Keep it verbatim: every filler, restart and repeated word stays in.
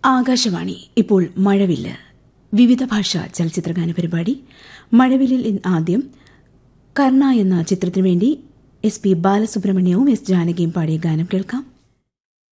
ആകാശവാണി. ഇപ്പോൾ മഴവില്ല് വിവിധ ഭാഷാ ചലച്ചിത്രഗാന പരിപാടി. മഴവില്ലിൽ ഇന്ന് ആദ്യം കർണ എന്ന ചിത്രത്തിനു വേണ്ടി എസ് പി ബാലസുബ്രഹ്മണ്യവും എസ് ജാനകിയും പാടിയ ഗാനം കേൾക്കാം.